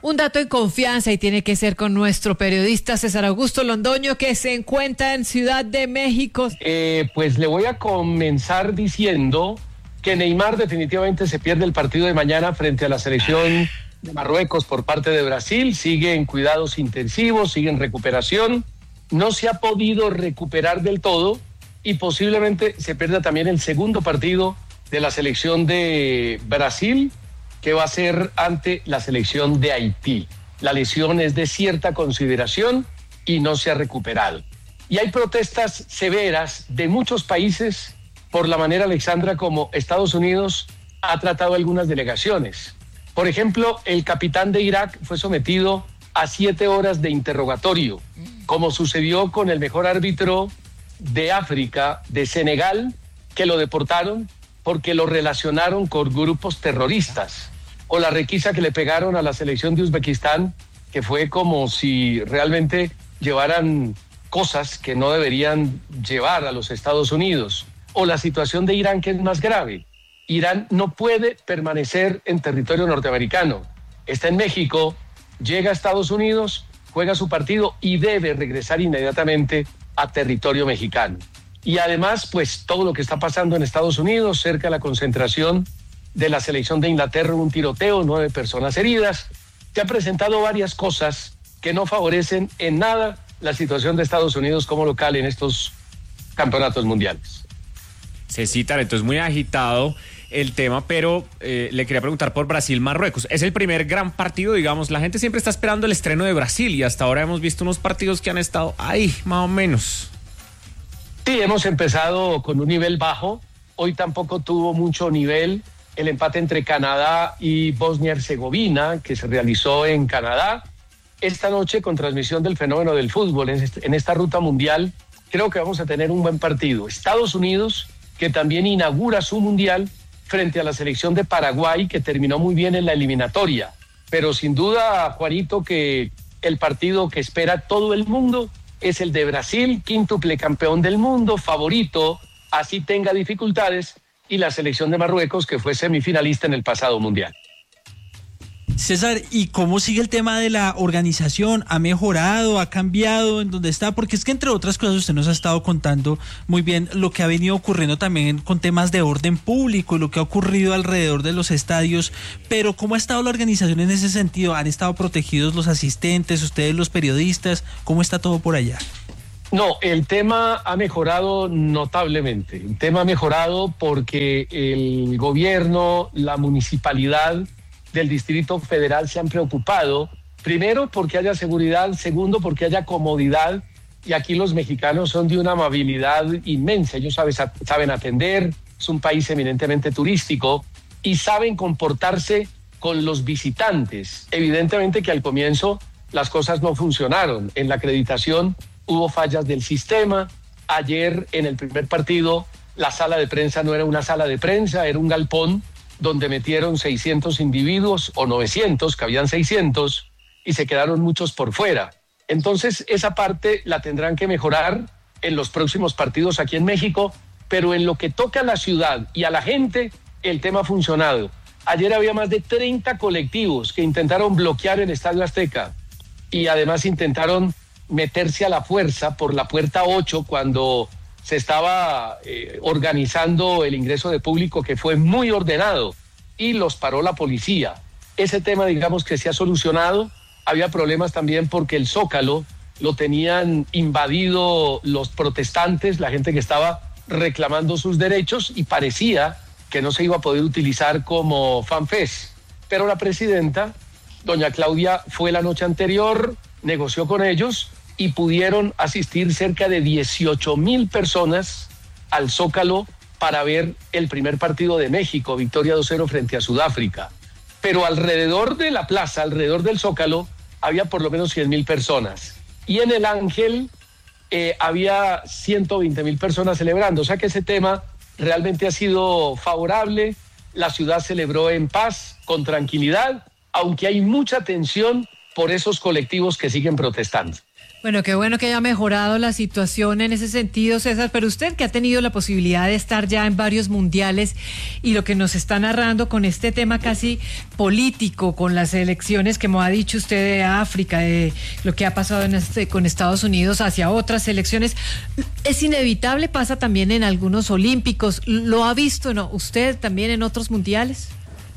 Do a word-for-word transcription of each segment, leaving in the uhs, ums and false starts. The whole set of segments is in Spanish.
Un dato en confianza y tiene que ser con nuestro periodista César Augusto Londoño, que se encuentra en Ciudad de México. Eh, pues le voy a comenzar diciendo que Neymar definitivamente se pierde el partido de mañana frente a la selección de Marruecos por parte de Brasil. Sigue en cuidados intensivos, sigue en recuperación. No se ha podido recuperar del todo y posiblemente se pierda también el segundo partido de la selección de Brasil, que va a ser ante la selección de Haití. La lesión es de cierta consideración y no se ha recuperado. Y hay protestas severas de muchos países por la manera, Alexandra, como Estados Unidos ha tratado a algunas delegaciones. Por ejemplo, el capitán de Irak fue sometido a siete horas de interrogatorio, como sucedió con el mejor árbitro de África, de Senegal, que lo deportaron porque lo relacionaron con grupos terroristas. O la requisa que le pegaron a la selección de Uzbekistán, que fue como si realmente llevaran cosas que no deberían llevar a los Estados Unidos. O la situación de Irán, que es más grave. Irán no puede permanecer en territorio norteamericano. Está en México, llega a Estados Unidos, juega su partido y debe regresar inmediatamente a territorio mexicano. Y además, pues todo lo que está pasando en Estados Unidos, cerca de la concentración de la selección de Inglaterra, un tiroteo, nueve personas heridas. Se han presentado varias cosas que no favorecen en nada la situación de Estados Unidos como local en estos campeonatos mundiales. Cecitar, entonces muy agitado el tema, pero eh, le quería preguntar por Brasil-Marruecos. Es el primer gran partido, digamos, la gente siempre está esperando el estreno de Brasil y hasta ahora hemos visto unos partidos que han estado ahí, más o menos. Sí, hemos empezado con un nivel bajo, hoy tampoco tuvo mucho nivel el empate entre Canadá y Bosnia-Herzegovina, que se realizó en Canadá. Esta noche, con transmisión del fenómeno del fútbol en esta ruta mundial, creo que vamos a tener un buen partido. Estados Unidos, que también inaugura su mundial frente a la selección de Paraguay, que terminó muy bien en la eliminatoria. Pero sin duda, Juanito, que el partido que espera todo el mundo es el de Brasil, quíntuple campeón del mundo, favorito, así tenga dificultades, y la selección de Marruecos, que fue semifinalista en el pasado mundial. César, ¿y cómo sigue el tema de la organización? ¿Ha mejorado? ¿Ha cambiado? ¿En dónde está? Porque es que, entre otras cosas, usted nos ha estado contando muy bien lo que ha venido ocurriendo también con temas de orden público y lo que ha ocurrido alrededor de los estadios, pero ¿cómo ha estado la organización en ese sentido? ¿Han estado protegidos los asistentes, ustedes los periodistas? ¿Cómo está todo por allá? No, el tema ha mejorado notablemente. El tema ha mejorado porque el gobierno, la municipalidad del Distrito Federal se han preocupado, primero porque haya seguridad, segundo porque haya comodidad, y aquí los mexicanos son de una amabilidad inmensa. Ellos saben, saben atender, es un país eminentemente turístico y saben comportarse con los visitantes. Evidentemente que al comienzo las cosas no funcionaron. En la acreditación hubo fallas del sistema. Ayer en el primer partido la sala de prensa no era una sala de prensa, era un galpón donde metieron seiscientos individuos o novecientos, que habían seiscientos, y se quedaron muchos por fuera. Entonces esa parte la tendrán que mejorar en los próximos partidos aquí en México, pero en lo que toca a la ciudad y a la gente, el tema ha funcionado. Ayer había más de treinta colectivos que intentaron bloquear el Estadio Azteca y además intentaron meterse a la fuerza por la puerta ocho cuando se estaba eh, organizando el ingreso de público, que fue muy ordenado, y los paró la policía. Ese tema, digamos que se ha solucionado. Había problemas también porque el Zócalo lo tenían invadido los protestantes, la gente que estaba reclamando sus derechos, y parecía que no se iba a poder utilizar como fanfest. Pero la presidenta, doña Claudia, fue la noche anterior, negoció con ellos y pudieron asistir cerca de dieciocho mil personas al Zócalo para ver el primer partido de México, victoria dos cero frente a Sudáfrica. Pero alrededor de la plaza, alrededor del Zócalo, había por lo menos cien mil personas. Y en el Ángel eh, había ciento veinte mil personas celebrando. O sea que ese tema realmente ha sido favorable. La ciudad celebró en paz, con tranquilidad, aunque hay mucha tensión por esos colectivos que siguen protestando. Bueno, qué bueno que haya mejorado la situación en ese sentido, César, pero usted que ha tenido la posibilidad de estar ya en varios mundiales y lo que nos está narrando con este tema casi político, con las elecciones que, como ha dicho usted, de África, de lo que ha pasado en este, con Estados Unidos hacia otras elecciones, es inevitable, pasa también en algunos olímpicos. ¿Lo ha visto, no? ¿Usted también en otros mundiales?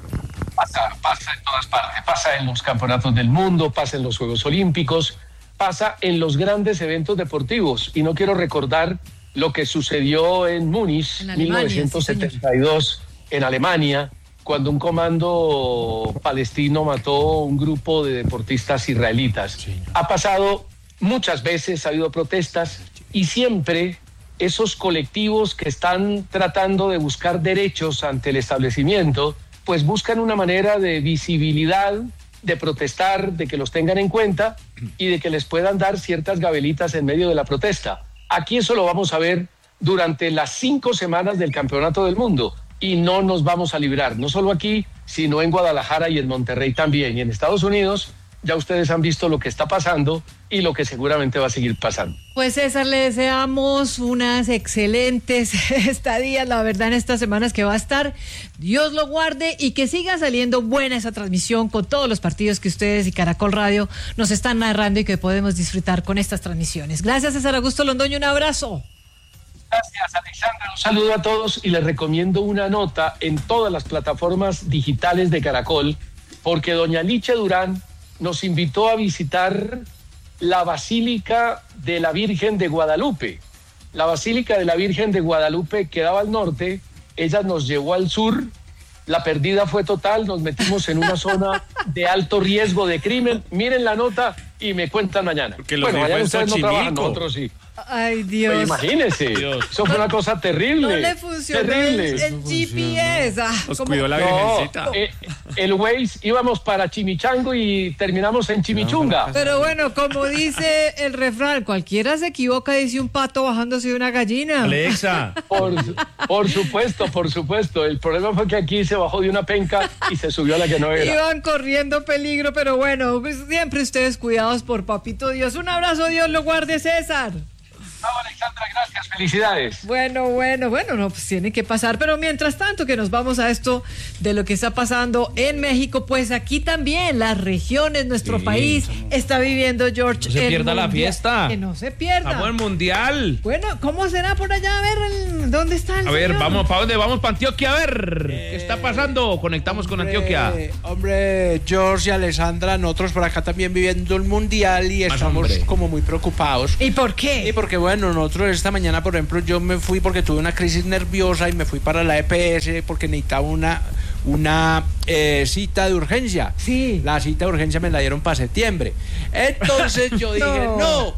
Pasa, pasa en todas partes, pasa en los campeonatos del mundo, pasa en los Juegos Olímpicos, pasa en los grandes eventos deportivos. Y no quiero recordar lo que sucedió en Múnich, en mil novecientos setenta y dos, sí, en Alemania, cuando un comando palestino mató un grupo de deportistas israelitas. Sí. Ha pasado muchas veces, ha habido protestas, y siempre esos colectivos que están tratando de buscar derechos ante el establecimiento, pues buscan una manera de visibilidad, de protestar, de que los tengan en cuenta y de que les puedan dar ciertas gabelitas en medio de la protesta. Aquí eso lo vamos a ver durante las cinco semanas del Campeonato del Mundo y no nos vamos a librar, no solo aquí, sino en Guadalajara y en Monterrey también. Y en Estados Unidos ya ustedes han visto lo que está pasando y lo que seguramente va a seguir pasando. Pues César, le deseamos unas excelentes estadías, la verdad, en estas semanas que va a estar. Dios lo guarde y que siga saliendo buena esa transmisión con todos los partidos que ustedes y Caracol Radio nos están narrando y que podemos disfrutar con estas transmisiones. Gracias, César Augusto Londoño, un abrazo. Gracias, Alexandra, un saludo a todos y les recomiendo una nota en todas las plataformas digitales de Caracol, porque doña Licha Durán nos invitó a visitar la Basílica de la Virgen de Guadalupe. La Basílica de la Virgen de Guadalupe quedaba al norte, ella nos llevó al sur, la perdida fue total, nos metimos en una zona de alto riesgo de crimen. Miren la nota y me cuentan mañana. Porque bueno, allá ustedes no trabajan, nosotros sí. Ay, Dios. Pues imagínense, Dios. Eso fue una cosa terrible. No le funcionó terrible. el, el G P S. Ah, Nos cuidó la virgencita. No, eh, el Waze íbamos para Chimichango y terminamos en Chimichunga. Pero bueno, como dice el refrán, cualquiera se equivoca, dice un pato bajándose de una gallina. Alexa. Por, por supuesto, por supuesto. El problema fue que aquí se bajó de una penca y se subió a la que no era. Iban corriendo peligro, pero bueno, pues siempre ustedes cuidados por Papito Dios. Un abrazo, Dios lo guarde, César. Chao, Alexandra, gracias, felicidades. Bueno, bueno, bueno, no, pues tiene que pasar, pero mientras tanto que nos vamos a esto de lo que está pasando en México, pues aquí también las regiones, nuestro sí, país somos... está viviendo, George. No se pierda mundial, la fiesta. Que no se pierda. Vamos al mundial. Bueno, ¿cómo será por allá? A ver, ¿dónde está el A ver, señor? vamos, ¿para dónde? Vamos para Antioquia, a ver. Eh, ¿Qué está pasando? Conectamos hombre, con Antioquia. Hombre, George y Alessandra, nosotros por acá también viviendo el mundial y Más estamos hombre. como muy preocupados. ¿Y por qué? Y porque, bueno, nosotros esta mañana, por ejemplo, yo me fui porque tuve una crisis nerviosa y me fui para la E P S porque necesitaba una, una eh, cita de urgencia. Sí. La cita de urgencia me la dieron para septiembre. Entonces yo dije, no. no.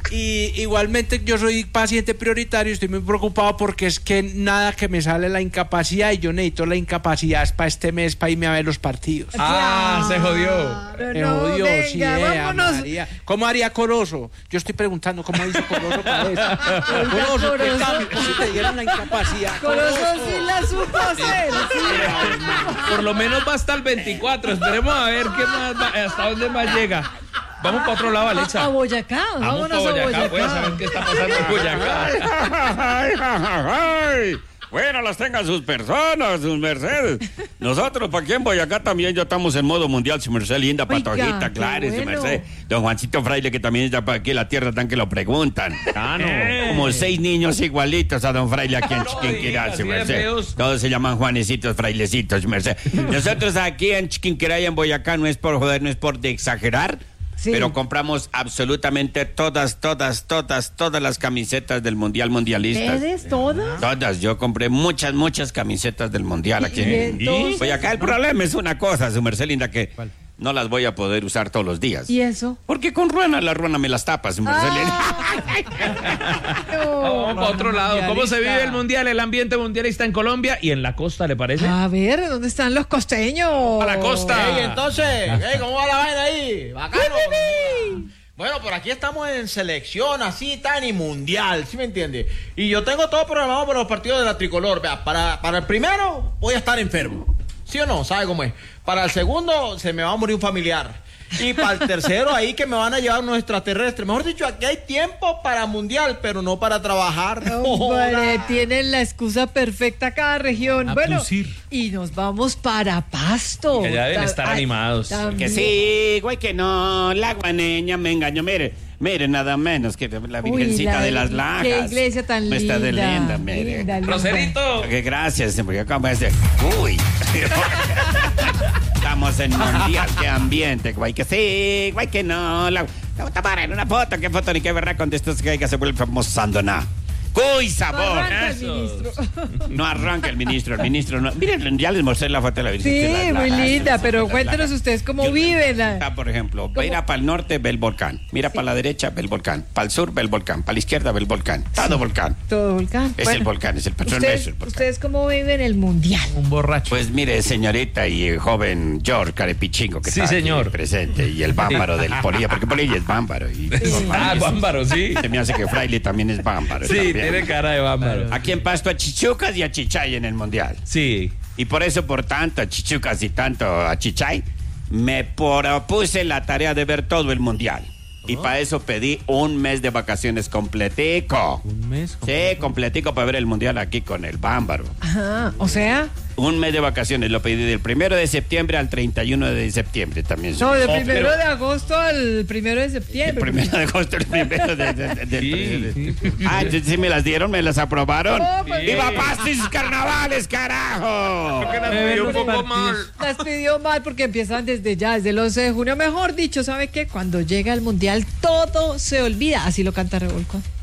Y igualmente yo soy paciente prioritario, estoy muy preocupado porque es que nada que me sale la incapacidad y yo necesito la incapacidad para este mes para irme a ver los partidos. Ah, se jodió. Se no, jodió, venga, sí, eh, vámonos. María. ¿Cómo haría Corozo? Yo estoy preguntando cómo dice Corozo para eso. Oiga, Corozo, ¿qué Corozo. cambio? Si te dieran la incapacidad. Corozo sí la supo hacer. Sí. Por lo menos va hasta el veinticuatro. Esperemos a ver qué más va, hasta dónde más llega. Vamos para otro lado, Alexa. A, a Boyacá, Vamos vámonos para Boyacá, a Boyacá. pues, a ver qué está pasando en Boyacá. Bueno, las tengan sus personas, sus mercedes. Nosotros, para aquí en Boyacá también ya estamos en modo mundial, su merced linda, Oiga, patojita, claro, bueno. su merced. Don Juancito Fraile, que también está para aquí en la tierra, tan que lo preguntan. Ah, no. Como seis niños igualitos a don Fraile aquí en Chiquinquirá, su merced. Todos se llaman Juanecitos, Frailecitos, su merced. Nosotros aquí en Chiquinquirá y en Boyacá, no es por joder, no es por de exagerar, sí, pero compramos absolutamente todas, todas, todas, todas las camisetas del Mundial Mundialistas. ¿Ustedes todas? Todas, yo compré muchas, muchas camisetas del Mundial aquí en Boyacá. El problema es una cosa, su merced linda, que ¿cuál? No las voy a poder usar todos los días. ¿Y eso? Porque con ruana, la ruana me las tapa, su merced linda. No, vamos para otro lado. ¿Cómo se vive el mundial, el ambiente mundialista en Colombia y en la costa, le parece? A ver, ¿dónde están los costeños? A la costa. Hey, entonces, hey, ¿cómo va la vaina ahí? Bacano. Bueno, por aquí estamos en selección, así, tan y mundial, ¿sí me entiende? Y yo tengo todo programado para los partidos de la tricolor. Vea, para, para el primero voy a estar enfermo. ¿Sí o no? ¿Sabe cómo es? Para el segundo se me va a morir un familiar. Y para el tercero ahí que me van a llevar unos extraterrestres. Mejor dicho, aquí hay tiempo para mundial, pero no para trabajar. Hombre, tienen la excusa perfecta cada región. A bueno, producir. y nos vamos para Pasto. Que ya deben Ta- estar ay, animados. también. Que sí, güey, que no, la guaneña me engañó, mire, mire, nada menos que la Uy, Virgencita la- de las Lajas. qué iglesia tan Me está de linda, linda, mire. linda, linda. Roserito. Que gracias, porque como es de, uy. Estamos en mundial, qué ambiente, güey, que sí, güey, que no. La, la voy a tomar en una foto, qué foto ni qué verra con estos que se vuelve famoso Sandoná. ¡Cuy, No sabor! arranca el Eso. ministro. No arranca el ministro, el ministro no. Miren, ya les mostré la foto de la Virgen. Sí, de las muy Lajas, linda, las pero fotos de las cuéntenos Lajas. ustedes cómo Yo- viven. la- Está, por ejemplo, ¿Cómo? mira para el norte, ve el volcán. Mira para la derecha, ve el volcán. Para el sur, ve el volcán. Para la izquierda, ve el volcán. Todo volcán. Todo volcán. Es Bueno, el volcán, es el patrón ¿ustedes, es el volcán. ¿Ustedes cómo viven el mundial? Un borracho. Pues mire, señorita y eh, joven George Carepichingo, que Sí, está aquí señor. presente, y el bámbaro del Polilla, porque Polilla es bámbaro. Y, Ah, Bámbaro, sí. Se me hace que Fraile también es bámbaro. Sí, también. tiene cara de Bámbaro. Aquí en Pasto a Chichucas y a Chichay en el Mundial. Sí. Y por eso, por tanto, a Chichucas y tanto a Chichay, me propuse la tarea de ver todo el Mundial. Y para eso pedí un mes de vacaciones completico. Un mes. Sí, completico para ver el Mundial aquí con el bámbaro. Ajá, o sea, Un mes de vacaciones, lo pedí del primero de septiembre al treinta y uno de septiembre también. no, del Oh, primero pero- de agosto al primero de El septiembre. primero de agosto, el primero de... de- de- del- Sí, de- Ah, entonces sí me las dieron, me las aprobaron. Oh, pues, ¡Viva sí. Pasto y sus carnavales, carajo! pidió un poco mal. Las pidió mal porque empiezan desde ya, desde el once de junio. Mejor dicho, ¿sabe qué? Cuando llega el mundial todo se olvida. Así lo canta Revolcón.